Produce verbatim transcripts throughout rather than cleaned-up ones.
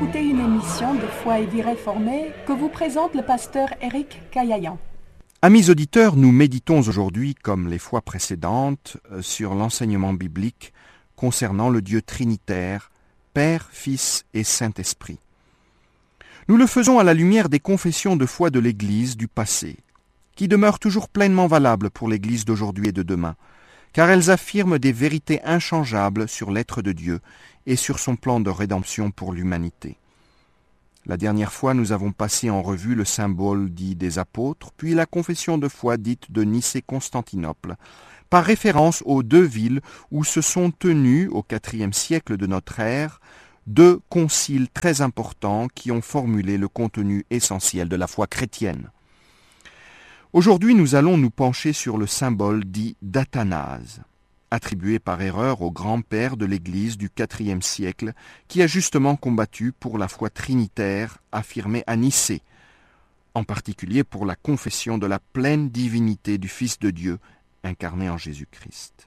écouter une émission de Foi et Vie Réformée que vous présente le pasteur Éric Caillayan. Amis auditeurs, nous méditons aujourd'hui, comme les fois précédentes, sur l'enseignement biblique concernant le Dieu trinitaire, Père, Fils et Saint-Esprit. Nous le faisons à la lumière des confessions de foi de l'Église du passé, qui demeurent toujours pleinement valables pour l'Église d'aujourd'hui et de demain, car elles affirment des vérités inchangeables sur l'être de Dieu et sur son plan de rédemption pour l'humanité. La dernière fois, nous avons passé en revue le symbole dit des apôtres, puis la confession de foi dite de Nicée-Constantinople, par référence aux deux villes où se sont tenus, au quatrième siècle de notre ère, deux conciles très importants qui ont formulé le contenu essentiel de la foi chrétienne. Aujourd'hui, nous allons nous pencher sur le symbole dit d'Athanase, attribué par erreur au grand-père de l'Église du quatrième siècle, qui a justement combattu pour la foi trinitaire affirmée à Nicée, en particulier pour la confession de la pleine divinité du Fils de Dieu, incarné en Jésus-Christ.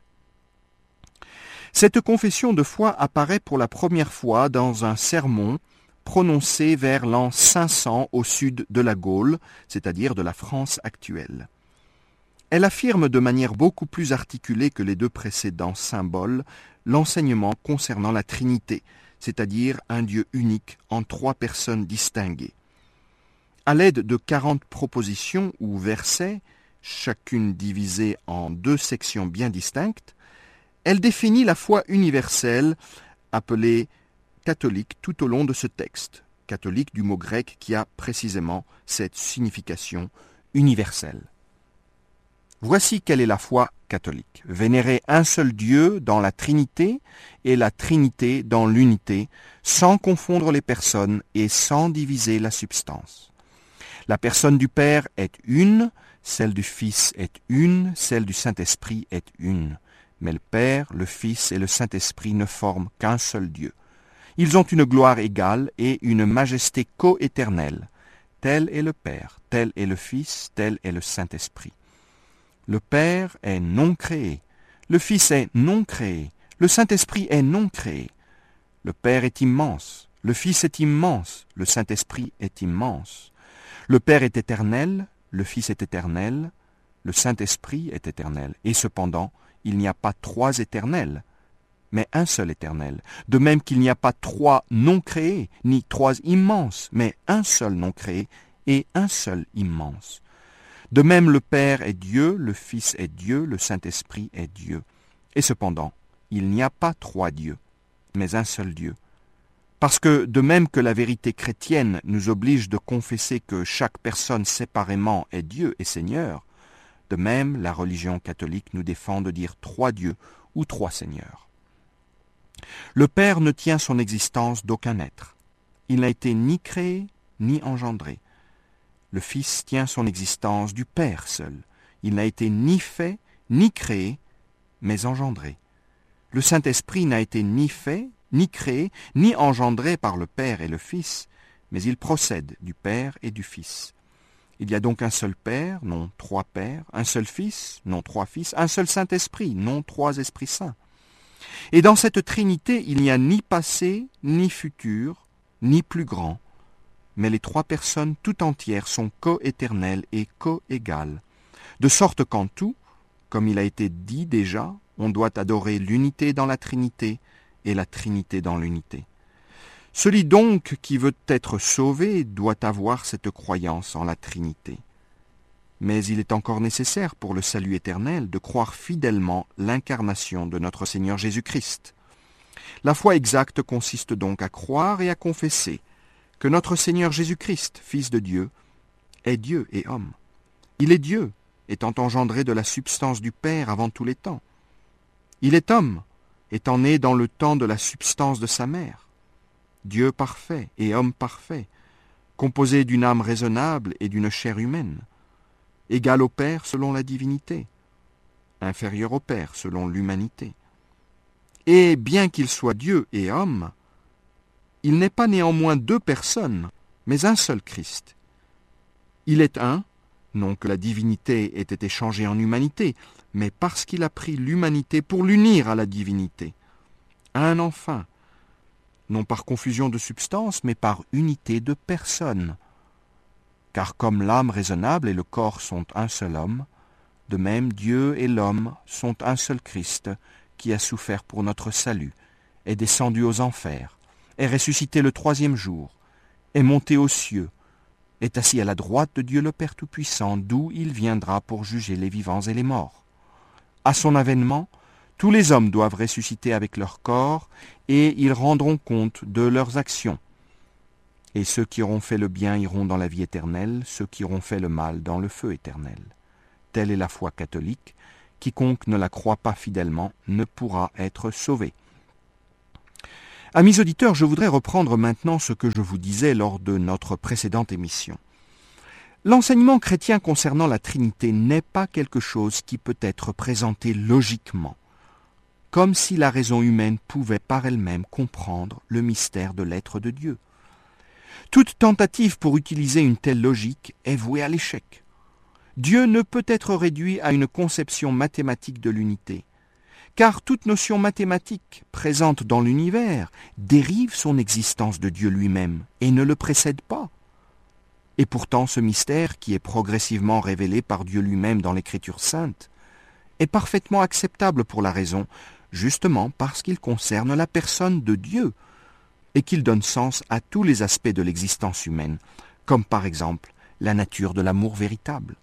Cette confession de foi apparaît pour la première fois dans un sermon prononcé vers l'an cinq cents au sud de la Gaule, c'est-à-dire de la France actuelle. Elle affirme de manière beaucoup plus articulée que les deux précédents symboles l'enseignement concernant la Trinité, c'est-à-dire un Dieu unique en trois personnes distinguées. À l'aide de quarante propositions ou versets, chacune divisée en deux sections bien distinctes, elle définit la foi universelle, appelée catholique tout au long de ce texte, catholique du mot grec qui a précisément cette signification universelle. Voici quelle est la foi catholique. Vénérer un seul Dieu dans la Trinité et la Trinité dans l'unité, sans confondre les personnes et sans diviser la substance. La personne du Père est une, celle du Fils est une, celle du Saint-Esprit est une. Mais le Père, le Fils et le Saint-Esprit ne forment qu'un seul Dieu. Ils ont une gloire égale et une majesté coéternelle. Tel est le Père, tel est le Fils, tel est le Saint-Esprit. Le Père est non créé, le Fils est non créé, le Saint-Esprit est non créé. Le Père est immense, le Fils est immense, le Saint-Esprit est immense. Le Père est éternel, le Fils est éternel, le Saint-Esprit est éternel. Et cependant, il n'y a pas trois éternels, mais un seul éternel. De même qu'il n'y a pas trois non créés, ni trois immenses, mais un seul non créé et un seul immense. De même, le Père est Dieu, le Fils est Dieu, le Saint-Esprit est Dieu. Et cependant, il n'y a pas trois dieux, mais un seul Dieu. Parce que, de même que la vérité chrétienne nous oblige de confesser que chaque personne séparément est Dieu et Seigneur, de même, la religion catholique nous défend de dire trois dieux ou trois seigneurs. Le Père ne tient son existence d'aucun être. Il n'a été ni créé, ni engendré. Le Fils tient son existence du Père seul. Il n'a été ni fait, ni créé, mais engendré. Le Saint-Esprit n'a été ni fait, ni créé, ni engendré par le Père et le Fils, mais il procède du Père et du Fils. Il y a donc un seul Père, non trois Pères, un seul Fils, non trois Fils, un seul Saint-Esprit, non trois Esprits Saints. Et dans cette Trinité, il n'y a ni passé, ni futur, ni plus grand, mais les trois personnes tout entières sont coéternelles et coégales, de sorte qu'en tout, comme il a été dit déjà, on doit adorer l'unité dans la Trinité et la Trinité dans l'unité. Celui donc qui veut être sauvé doit avoir cette croyance en la Trinité. Mais il est encore nécessaire pour le salut éternel de croire fidèlement l'incarnation de notre Seigneur Jésus-Christ. La foi exacte consiste donc à croire et à confesser que notre Seigneur Jésus-Christ, Fils de Dieu, est Dieu et homme. Il est Dieu, étant engendré de la substance du Père avant tous les temps. Il est homme, étant né dans le temps de la substance de sa mère. Dieu parfait et homme parfait, composé d'une âme raisonnable et d'une chair humaine, égal au Père selon la divinité, inférieur au Père selon l'humanité. Et bien qu'il soit Dieu et homme, il n'est pas néanmoins deux personnes, mais un seul Christ. Il est un, non que la divinité ait été changée en humanité, mais parce qu'il a pris l'humanité pour l'unir à la divinité. Un enfin, non par confusion de substance, mais par unité de personne. Car comme l'âme raisonnable et le corps sont un seul homme, de même Dieu et l'homme sont un seul Christ qui a souffert pour notre salut, est descendu aux enfers, est ressuscité le troisième jour, est monté aux cieux, est assis à la droite de Dieu le Père Tout-Puissant, d'où il viendra pour juger les vivants et les morts. À son avènement, tous les hommes doivent ressusciter avec leur corps, et ils rendront compte de leurs actions. Et ceux qui auront fait le bien iront dans la vie éternelle, ceux qui auront fait le mal dans le feu éternel. Telle est la foi catholique. Quiconque ne la croit pas fidèlement ne pourra être sauvé. Amis auditeurs, je voudrais reprendre maintenant ce que je vous disais lors de notre précédente émission. L'enseignement chrétien concernant la Trinité n'est pas quelque chose qui peut être présenté logiquement, comme si la raison humaine pouvait par elle-même comprendre le mystère de l'être de Dieu. Toute tentative pour utiliser une telle logique est vouée à l'échec. Dieu ne peut être réduit à une conception mathématique de l'unité, car toute notion mathématique présente dans l'univers dérive son existence de Dieu lui-même et ne le précède pas. Et pourtant ce mystère, qui est progressivement révélé par Dieu lui-même dans l'Écriture sainte, est parfaitement acceptable pour la raison, justement parce qu'il concerne la personne de Dieu, et qu'il donne sens à tous les aspects de l'existence humaine, comme par exemple la nature de l'amour véritable.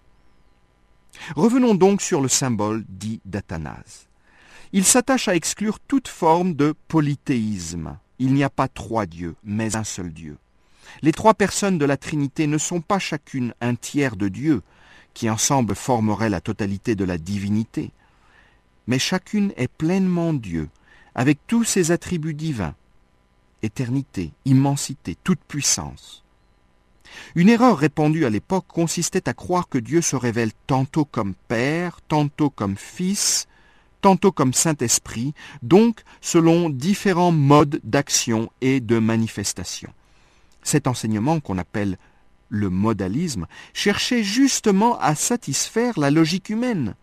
Revenons donc sur le symbole dit d'Athanase. Il s'attache à exclure toute forme de polythéisme. Il n'y a pas trois dieux, mais un seul Dieu. Les trois personnes de la Trinité ne sont pas chacune un tiers de Dieu, qui ensemble formerait la totalité de la divinité, mais chacune est pleinement Dieu, avec tous ses attributs divins, éternité, immensité, toute puissance. Une erreur répandue à l'époque consistait à croire que Dieu se révèle tantôt comme Père, tantôt comme Fils, tantôt comme Saint-Esprit, donc selon différents modes d'action et de manifestation. Cet enseignement, qu'on appelle le modalisme, cherchait justement à satisfaire la logique humaine.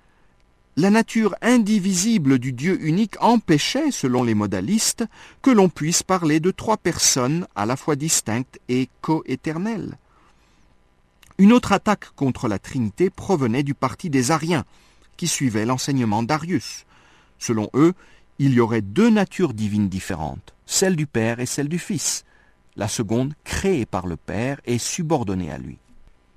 La nature indivisible du Dieu unique empêchait, selon les modalistes, que l'on puisse parler de trois personnes à la fois distinctes et coéternelles. Une autre attaque contre la Trinité provenait du parti des Ariens, qui suivaient l'enseignement d'Arius. Selon eux, il y aurait deux natures divines différentes, celle du Père et celle du Fils, la seconde créée par le Père et subordonnée à lui.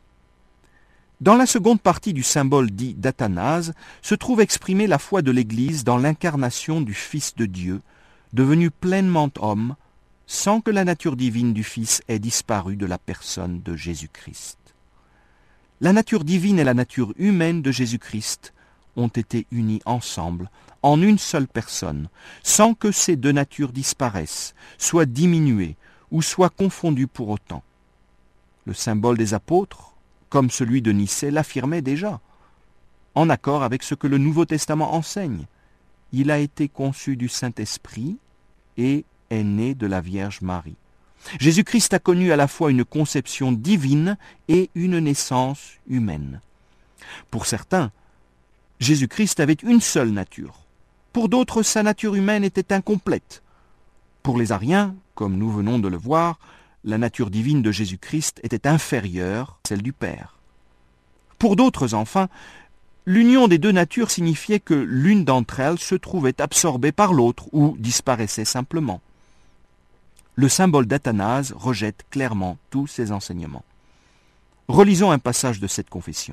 Dans la seconde partie du symbole dit d'Athanase se trouve exprimée la foi de l'Église dans l'incarnation du Fils de Dieu, devenu pleinement homme, sans que la nature divine du Fils ait disparu de la personne de Jésus-Christ. La nature divine et la nature humaine de Jésus-Christ ont été unies ensemble, en une seule personne, sans que ces deux natures disparaissent, soient diminuées ou soient confondues pour autant. Le symbole des apôtres, comme celui de Nicée, l'affirmait déjà, en accord avec ce que le Nouveau Testament enseigne. Il a été conçu du Saint-Esprit et est né de la Vierge Marie. Jésus-Christ a connu à la fois une conception divine et une naissance humaine. Pour certains, Jésus-Christ avait une seule nature. Pour d'autres, sa nature humaine était incomplète. Pour les Ariens, comme nous venons de le voir, la nature divine de Jésus-Christ était inférieure à celle du Père. Pour d'autres, enfin, l'union des deux natures signifiait que l'une d'entre elles se trouvait absorbée par l'autre ou disparaissait simplement. Le symbole d'Athanase rejette clairement tous ces enseignements. Relisons un passage de cette confession.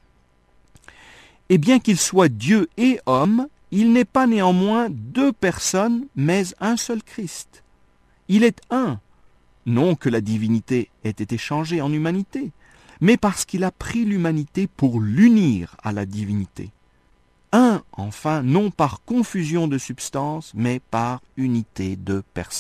« Et bien qu'il soit Dieu et homme, il n'est pas néanmoins deux personnes, mais un seul Christ. Il est un, non que la divinité ait été changée en humanité, mais parce qu'il a pris l'humanité pour l'unir à la divinité. Un, enfin, non par confusion de substance, mais par unité de personnes. »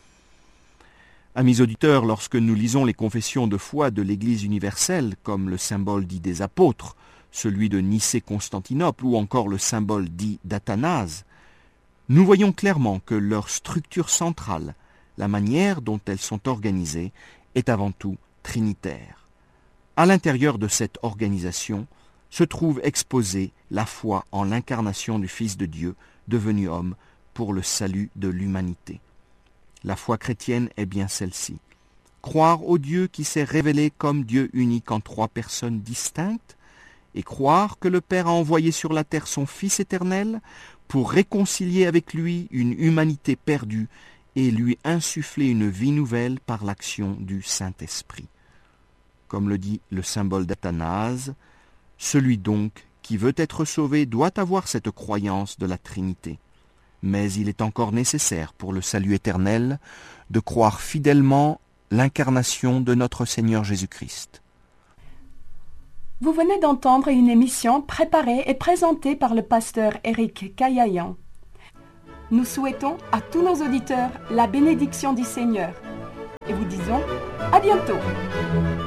Amis auditeurs, lorsque nous lisons les confessions de foi de l'Église universelle, comme le symbole dit des apôtres, celui de Nicée-Constantinople ou encore le symbole dit d'Athanase, nous voyons clairement que leur structure centrale, la manière dont elles sont organisées, est avant tout trinitaire. À l'intérieur de cette organisation se trouve exposée la foi en l'incarnation du Fils de Dieu, devenu homme, pour le salut de l'humanité. La foi chrétienne est bien celle-ci. Croire au Dieu qui s'est révélé comme Dieu unique en trois personnes distinctes, et croire que le Père a envoyé sur la terre son Fils éternel pour réconcilier avec lui une humanité perdue et lui insuffler une vie nouvelle par l'action du Saint-Esprit. Comme le dit le symbole d'Athanase, celui donc qui veut être sauvé doit avoir cette croyance de la Trinité. Mais il est encore nécessaire pour le salut éternel de croire fidèlement l'incarnation de notre Seigneur Jésus-Christ. Vous venez d'entendre une émission préparée et présentée par le pasteur Éric Caillayan. Nous souhaitons à tous nos auditeurs la bénédiction du Seigneur et vous disons à bientôt.